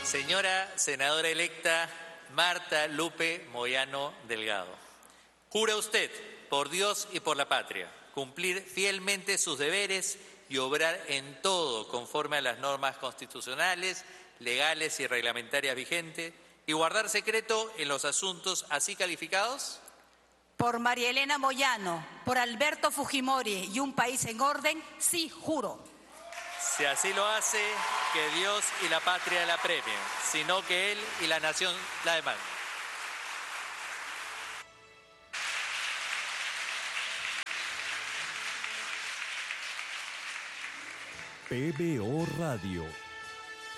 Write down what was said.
Señora senadora electa Marta Lupe Moyano Delgado, ¿jura usted, por Dios y por la patria, cumplir fielmente sus deberes y obrar en todo conforme a las normas constitucionales, legales y reglamentarias vigentes y guardar secreto en los asuntos así calificados? Por María Elena Moyano, por Alberto Fujimori y un país en orden, sí, juro. Si así lo hace, que Dios y la patria la premien, sino que él y la nación la demandan. PBO Radio.